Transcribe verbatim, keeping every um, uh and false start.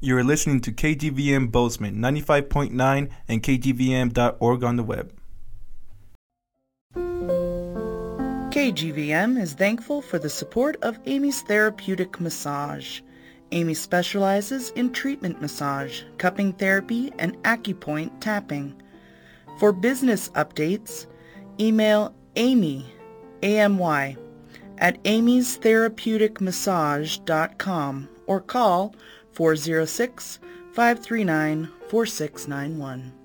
You are listening to K G V M Bozeman ninety-five point nine and K G V M dot org on the web. K G V M is thankful for the support of Amy's Therapeutic Massage. Amy specializes in treatment massage, cupping therapy, and acupoint tapping. For business updates, email Amy, A M Y, at amy's therapeutic massage dot com or call four oh six, five three nine, four six nine one.